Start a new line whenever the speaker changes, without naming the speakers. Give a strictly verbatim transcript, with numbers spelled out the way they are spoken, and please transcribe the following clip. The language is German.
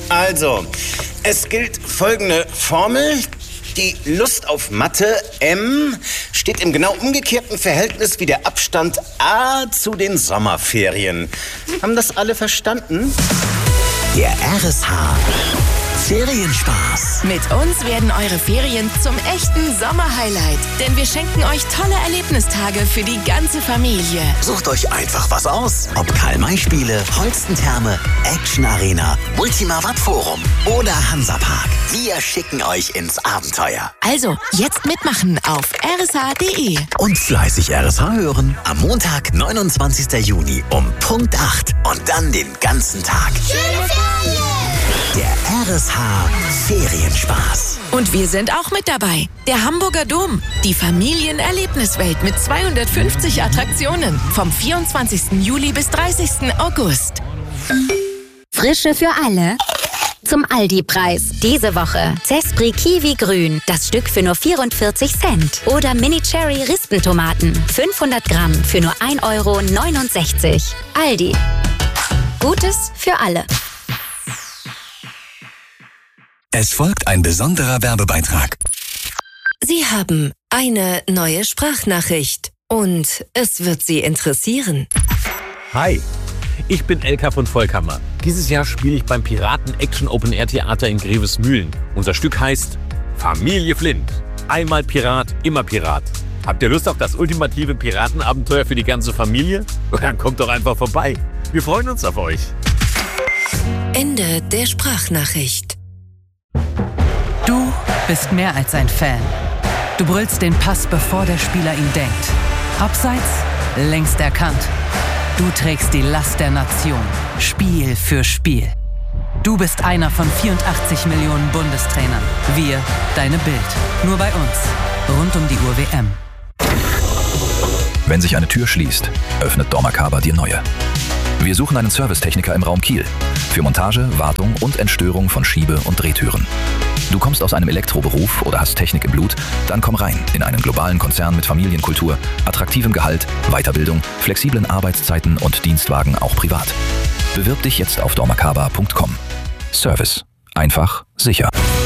Also, es gilt folgende Formel. Die Lust auf Mathe, M, steht im genau umgekehrten Verhältnis wie der Abstand A zu den Sommerferien. Haben das alle verstanden?
Der R S H Ferienspaß.
Mit uns werden eure Ferien zum echten Sommerhighlight. Denn wir schenken euch tolle Erlebnistage für die ganze Familie.
Sucht euch einfach was aus. Ob Karl-May-Spiele, Holstentherme, Action Arena, Ultima Watt Forum oder Hansapark. Wir schicken euch ins Abenteuer.
Also, jetzt mitmachen auf r s h punkt d e.
Und fleißig R S H hören. Am Montag, neunundzwanzigsten Juni um Punkt acht. Und dann den ganzen Tag.
Schöne Ferien!
Der R S H Ferienspaß.
Und wir sind auch mit dabei. Der Hamburger Dom. Die Familienerlebniswelt mit zweihundertfünfzig Attraktionen. Vom vierundzwanzigsten Juli bis dreißigsten August.
Frische für alle. Zum Aldi-Preis. Diese Woche Zespri Kiwi Grün. Das Stück für nur vierundvierzig Cent. Oder Mini Cherry Rispentomaten. fünfhundert Gramm für nur ein Euro neunundsechzig. Aldi. Gutes für alle.
Es folgt ein besonderer Werbebeitrag.
Sie haben eine neue Sprachnachricht und es wird Sie interessieren.
Hi, ich bin Elka von Volkhammer. Dieses Jahr spiele ich beim Piraten-Action-Open-Air-Theater in Grevesmühlen. Unser Stück heißt Familie Flint. Einmal Pirat, immer Pirat. Habt ihr Lust auf das ultimative Piratenabenteuer für die ganze Familie? Dann kommt doch einfach vorbei. Wir freuen uns auf euch.
Ende der Sprachnachricht.
Du bist mehr als ein Fan. Du brüllst den Pass, bevor der Spieler ihn denkt. Abseits, längst erkannt. Du trägst die Last der Nation, Spiel für Spiel. Du bist einer von vierundachtzig Millionen Bundestrainern. Wir, deine Bild. Nur bei uns. Rund um die Uhr W M.
Wenn sich eine Tür schließt, öffnet dormakaba die neue. Wir suchen einen Servicetechniker im Raum Kiel. Für Montage, Wartung und Entstörung von Schiebe- und Drehtüren. Du kommst aus einem Elektroberuf oder hast Technik im Blut? Dann komm rein in einen globalen Konzern mit Familienkultur, attraktivem Gehalt, Weiterbildung, flexiblen Arbeitszeiten und Dienstwagen auch privat. Bewirb dich jetzt auf dormakaba punkt com. Service. Einfach, sicher.